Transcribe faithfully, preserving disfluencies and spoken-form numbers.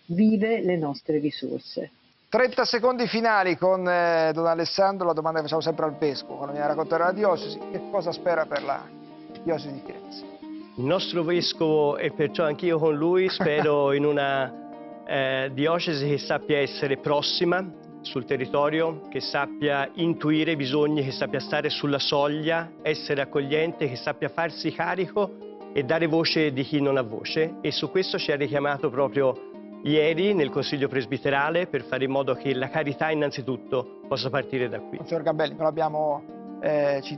vive le nostre risorse. trenta secondi finali con eh, Don Alessandro, la domanda che facciamo sempre al Vescovo, quando viene a raccontare la diocesi, che cosa spera per la diocesi di Firenze? Il nostro Vescovo, e perciò anch'io con lui, spero in una eh, diocesi che sappia essere prossima sul territorio, che sappia intuire i bisogni, che sappia stare sulla soglia, essere accogliente, che sappia farsi carico e dare voce di chi non ha voce. E su questo ci ha richiamato proprio ieri nel Consiglio Presbiterale, per fare in modo che la carità innanzitutto possa partire da qui. Monsignor Gambelli, non l'abbiamo eh, citato.